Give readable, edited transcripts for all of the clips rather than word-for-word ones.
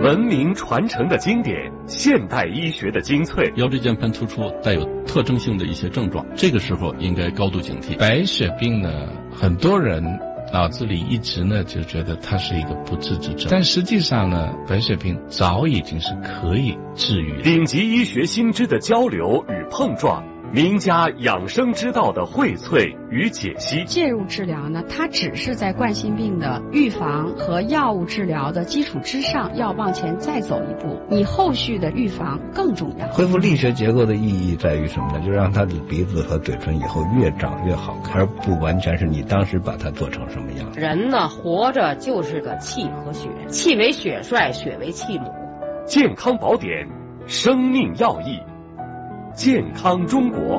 文明传承的经典，现代医学的精粹。 腰椎间盘突出带有特征性的一些症状，这个时候应该高度警惕。 白血病呢，很多人脑子里一直呢就觉得它是一个不治之症，但实际上呢，白血病早已经是可以治愈的。 顶级医学新知的交流与碰撞，名家养生之道的荟萃与解析。 介入治疗呢，它只是在冠心病的预防和药物治疗的基础之上，要往前再走一步，你后续的预防更重要。 恢复力学结构的意义在于什么呢？就让他的鼻子和嘴唇以后越长越好看，而不完全是你当时把它做成什么样。 人呢，活着就是个气和血，气为血帅，血为气母。 健康宝典，生命要义，健康中国。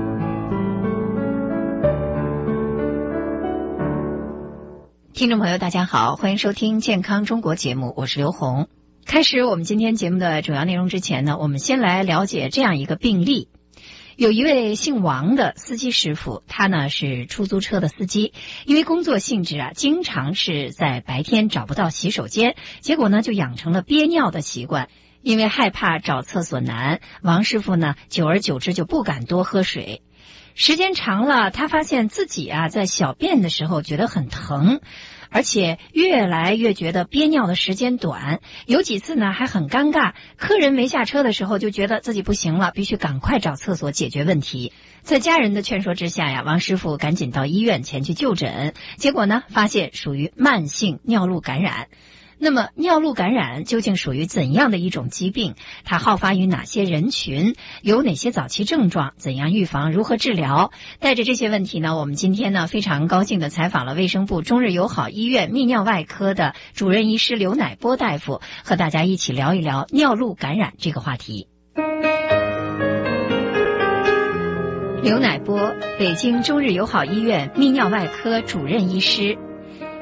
听众朋友大家好，欢迎收听健康中国节目，我是刘红。开始我们今天节目的主要内容之前呢，我们先来了解这样一个病例。有一位姓王的司机师傅，他呢是出租车的司机，因为工作性质经常是在白天找不到洗手间，结果呢就养成了憋尿的习惯。因为害怕找厕所难，王师傅呢久而久之就不敢多喝水。时间长了，他发现自己在小便的时候觉得很疼，而且越来越觉得憋尿的时间短，有几次呢还很尴尬，客人没下车的时候就觉得自己不行了，必须赶快找厕所解决问题。在家人的劝说之下王师傅赶紧到医院前去就诊，结果呢发现属于慢性尿路感染。那么尿路感染究竟属于怎样的一种疾病？它好发于哪些人群？有哪些早期症状？怎样预防？如何治疗？带着这些问题呢，我们今天呢非常高兴地采访了卫生部中日友好医院泌尿外科的主任医师刘乃波大夫，和大家一起聊一聊尿路感染这个话题。刘乃波，北京中日友好医院泌尿外科主任医师。